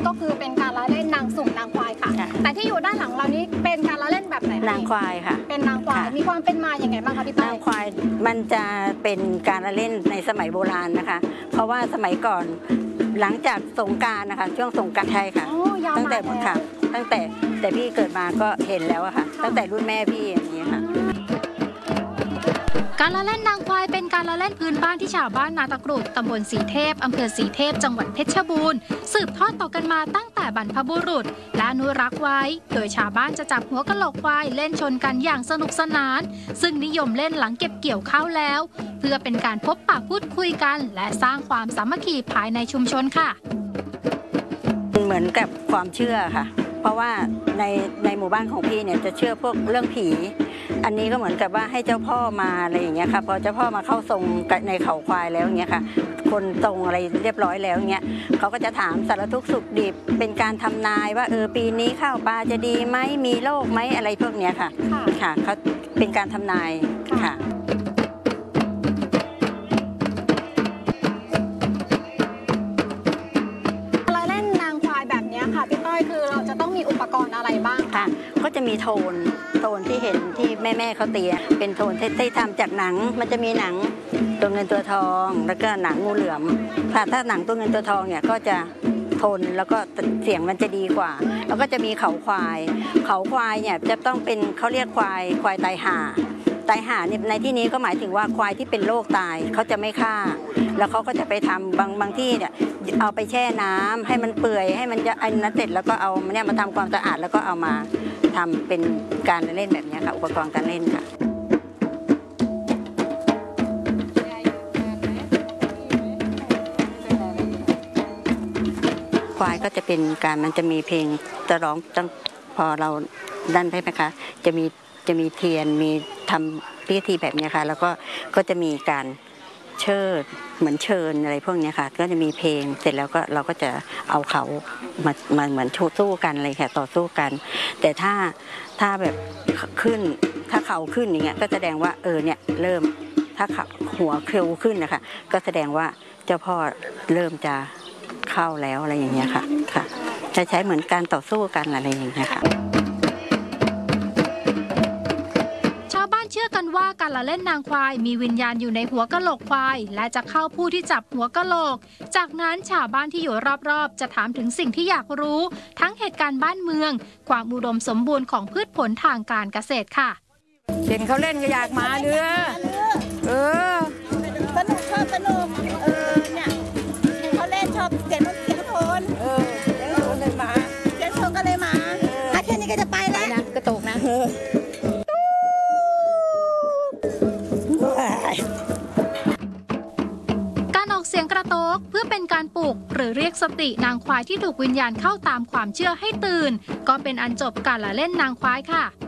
ก็คือเป็นการละเล่นนางสุ่มนางควายค่ะแต่ที่อยู่ด้านหลังเรานี้เป็นการละเล่นแบบไหนนางควายค่ะเป็นนางควายมีความเป็นมาอย่างไงบ้างคะพี่ต้อยนางควายมันจะเป็นการละเล่นในสมัยโบราณนะคะเพราะว่าสมัยก่อนหลังจากสงกรานต์นะคะช่วงสงกรานต์ไทยค่ะตั้งแต่พี่เกิดมาก็เห็นแล้วค่ะตั้งแต่รุ่นแม่พี่อย่างนี้ค่ะการละเล่นนางควายเป็นการละเล่นพื้นบ้านที่ชาวบ้านนาตะกรุดตำบลสีเทพอำเภอสีเทพจังหวัดเพชรบูรณ์สืบทอดต่อกันมาตั้งแต่บรรพบุรุษและอนุรักษ์ไว้โดยชาวบ้านจะจับหัวกะโหลกควายเล่นชนกันอย่างสนุกสนานซึ่งนิยมเล่นหลังเก็บเกี่ยวข้าวแล้วเพื่อเป็นการพบปะพูดคุยกันและสร้างความสามัคคีภายในชุมชนค่ะเหมือนกับความเชื่อค่ะเพราะว่าในหมู่บ้านของพี่เนี่ยจะเชื่อพวกเรื่องผีอันนี้ก็เหมือนกับว่าให้เจ้าพ่อมาอะไรอย่างเงี้ยค่ะพอเจ้าพ่อมาเข้าทรงในเขาควายแล้วอย่างเงี้ยค่ะคนทรงอะไรเรียบร้อยแล้วอย่างเงี้ยเขาก็จะถามสารทุกข์สุขดิบเป็นการทำนายว่าปีนี้ข้าวปลาจะดีไหมมีโรคไหมอะไรพวกเนี้ยค่ะค่ะเขาเป็นการทำนายค่ะคือเราจะต้องมีอุปกรณ์อะไรบ้างค่ะก็จะมีโทนที่เห็นที่แม่เขาตีเป็นโทนที่ทำจากหนังมันจะมีหนังตัวเงินตัวทองแล้วก็หนังงูเหลือมค่ะถ้าหนังตัวเงินตัวทองเนี่ยก็จะทนแล้วก็เสียงมันจะดีกว่าแล้วก็จะมีเขาควายเนี่ยจะต้องเป็นเขาเรียกควายตายห่าในที่นี้ก็หมายถึงว่าควายที่เป็นโรคตายเขาจะไม่ฆ่าแล้วเขาก็จะไปทำบางที่เนี่ยเอาไปแช่น้ำให้มันเปื่อยให้มันจะอันนั้นเสร็จแล้วก็เอาเนี่ยมาทำความสะอาดแล้วก็เอามาทำเป็นการเล่นแบบนี้ค่ะอุปกรณ์การเล่นค่ะควายก็จะเป็นการมันจะมีเพลงจะร้องพอเราดันไปไหมคะจะมีเทียนมีทำพิธีแบบนี้ค่ะแล้วก็จะมีการเชิดเหมือนเชิญอะไรพวกนี้ค่ะก็จะมีเพลงเสร็จแล้วก็เราก็จะเอาเขามาเหมือนสู้กันอะไรค่ะต่อสู้กันแต่ถ้าแบบขึ้นถ้าเขาขึ้นอย่างเงี้ยก็แสดงว่าเนี่ยเริ่มถ้าหัวเคลวขึ้นนะคะก็แสดงว่าเจ้าพ่อเริ่มจะเข้าแล้วอะไรอย่างเงี้ยค่ะใช้เหมือนการต่อสู้กันอะไรอย่างเงี้ยค่ะเชื่อกันว่าการละเล่นนางควายมีวิญญาณอยู่ในหัวกะโหลกควายและจะเข้าผู้ที่จับหัวกะโหลกจากนั้นชาวบ้านที่อยู่รอบๆจะถามถึงสิ่งที่อยากรู้ทั้งเหตุการณ์บ้านเมืองความอุดมสมบูรณ์ของพืชผลทางการเกษตรค่ะเห็นเขาเล่นก็อยากมาเรือสนุกเนี่ยเห็นเขาเล่นชอบเสียงโทนเล่นมาเสียงโทนก็เลยมาแค่นี้ก็จะไปแล้วนะกระตกนะการออกเสียงกระโตกเพื่อเป็นการปลุกหรือเรียกสตินางควายที่ถูกวิญญาณเข้าตามความเชื่อให้ตื่นก็เป็นอันจบการละเล่นนางควายค่ะ